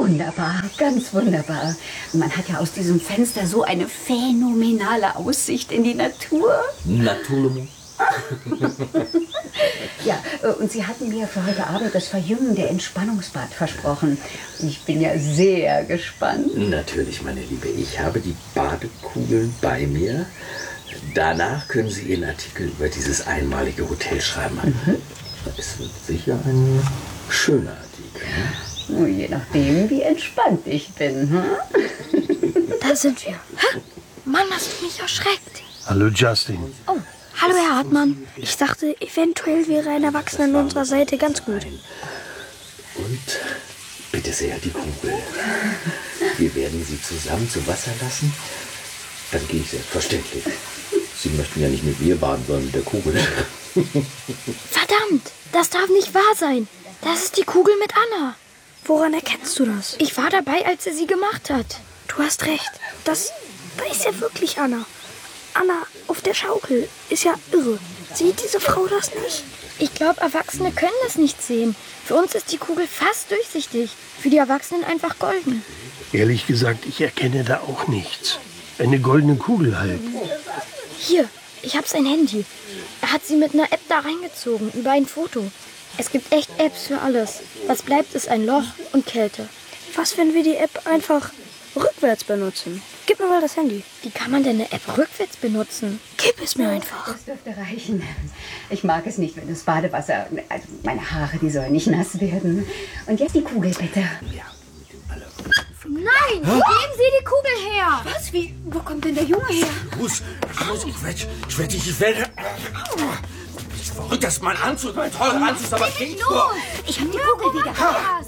wunderbar, ganz wunderbar. Man hat ja aus diesem Fenster so eine phänomenale Aussicht in die Natur. Naturellement. Ja, und Sie hatten mir für heute Abend das verjüngende Entspannungsbad versprochen. Ich bin ja sehr gespannt. Natürlich, meine Liebe. Ich habe die Badekugeln bei mir. Danach können Sie Ihren Artikel über dieses einmalige Hotel schreiben. Es wird sicher ein schöner Artikel. Ne? Je nachdem, wie entspannt ich bin. Da sind wir. Hä? Mann, hast du mich erschreckt. Hallo, Justin. Oh, hallo, Herr Hartmann. Ich dachte, eventuell wäre ein Erwachsener an unserer Seite ganz gut. Und bitte sehr, die Kugel. Wir werden Sie zusammen zu Wasser lassen. Dann gehe ich selbstverständlich. Sie möchten ja nicht mit mir baden, sondern mit der Kugel. Verdammt, das darf nicht wahr sein. Das ist die Kugel mit Anna. Woran erkennst du das? Ich war dabei, als er sie gemacht hat. Du hast recht. Da ist ja wirklich Anna. Anna auf der Schaukel ist ja irre. Sieht diese Frau das nicht? Ich glaube, Erwachsene können das nicht sehen. Für uns ist die Kugel fast durchsichtig. Für die Erwachsenen einfach golden. Ehrlich gesagt, ich erkenne da auch nichts. Eine goldene Kugel halt. Hier, ich habe sein Handy. Er hat sie mit einer App da reingezogen, über ein Foto. Es gibt echt Apps für alles. Was bleibt, ist ein Loch und Kälte. Was, wenn wir die App einfach rückwärts benutzen? Gib mir mal das Handy. Wie kann man denn eine App rückwärts benutzen? Gib es mir einfach. Das dürfte reichen. Ich mag es nicht, wenn das Badewasser... Also meine Haare, die sollen nicht nass werden. Und jetzt die Kugel, bitte. Nein, geben Sie die Kugel her. Was? Wie? Wo kommt denn der Junge her? Los, ich werde... Bist du verrückt, das ist mein Anzug, mein teurer Anzug, aber geht nur. Ich hab die Kugel wieder.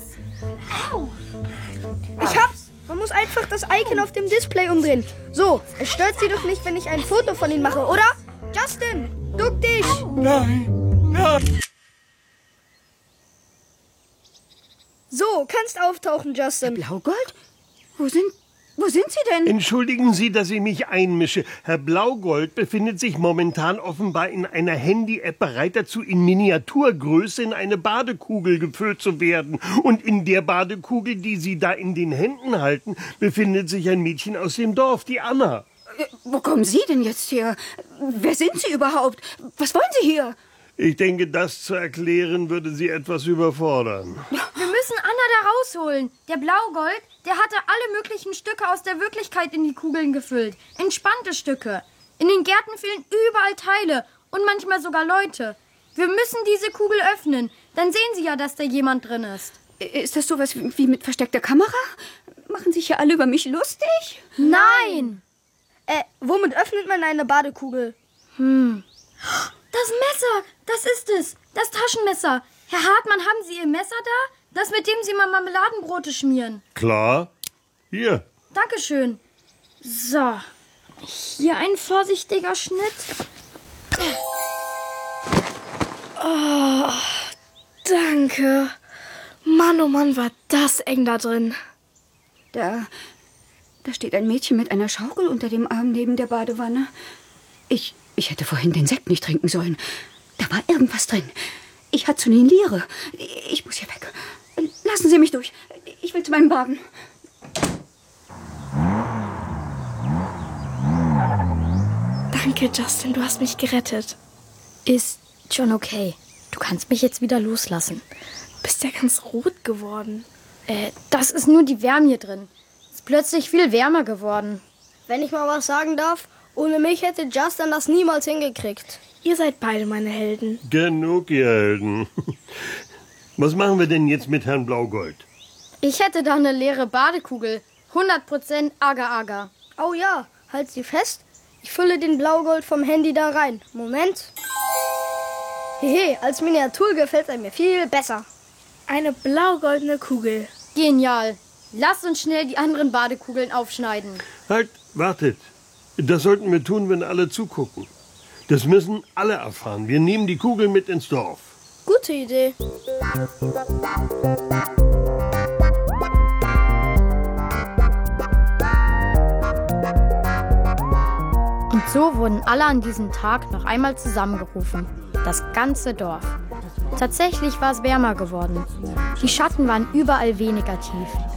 Ich hab's. Man muss einfach das Icon auf dem Display umdrehen. So, es stört Sie doch nicht, wenn ich ein Foto von Ihnen mache, oder? Justin, duck dich. Nein. So, kannst auftauchen, Justin. Blaugold? Wo sind Sie denn? Entschuldigen Sie, dass ich mich einmische. Herr Blaugold befindet sich momentan offenbar in einer Handy-App bereit dazu, in Miniaturgröße in eine Badekugel gefüllt zu werden. Und in der Badekugel, die Sie da in den Händen halten, befindet sich ein Mädchen aus dem Dorf, die Anna. Wo kommen Sie denn jetzt her? Wer sind Sie überhaupt? Was wollen Sie hier? Ich denke, das zu erklären, würde Sie etwas überfordern. Wir müssen Anna da rausholen. Der Blaugold, der hatte alle möglichen Stücke aus der Wirklichkeit in die Kugeln gefüllt. Entspannte Stücke. In den Gärten fehlen überall Teile und manchmal sogar Leute. Wir müssen diese Kugel öffnen. Dann sehen Sie ja, dass da jemand drin ist. Ist das sowas wie mit versteckter Kamera? Machen sich ja alle über mich lustig? Nein! Womit öffnet man eine Badekugel? Das Messer, das ist es. Das Taschenmesser. Herr Hartmann, haben Sie Ihr Messer da? Das, mit dem Sie mal Marmeladenbrote schmieren. Klar. Hier. Dankeschön. So, hier ein vorsichtiger Schnitt. Oh, danke. Mann, oh Mann, war das eng da drin. Da steht ein Mädchen mit einer Schaukel unter dem Arm neben der Badewanne. Ich hätte vorhin den Sekt nicht trinken sollen. Da war irgendwas drin. Ich halluziniere. Ich muss hier weg. Lassen Sie mich durch. Ich will zu meinem Wagen. Danke, Justin, du hast mich gerettet. Ist schon okay. Du kannst mich jetzt wieder loslassen. Bist ja ganz rot geworden. Das ist nur die Wärme hier drin. Ist plötzlich viel wärmer geworden. Wenn ich mal was sagen darf, ohne mich hätte Justin das niemals hingekriegt. Ihr seid beide meine Helden. Genug, ihr Helden. Was machen wir denn jetzt mit Herrn Blaugold? Ich hätte da eine leere Badekugel. 100% Agar-Agar. Oh ja, halt sie fest. Ich fülle den Blaugold vom Handy da rein. Moment. Hehe, als Miniatur gefällt er mir viel besser. Eine blau-goldene Kugel. Genial. Lasst uns schnell die anderen Badekugeln aufschneiden. Halt, wartet. Das sollten wir tun, wenn alle zugucken. Das müssen alle erfahren. Wir nehmen die Kugel mit ins Dorf. Gute Idee. Und so wurden alle an diesem Tag noch einmal zusammengerufen. Das ganze Dorf. Tatsächlich war es wärmer geworden. Die Schatten waren überall weniger tief.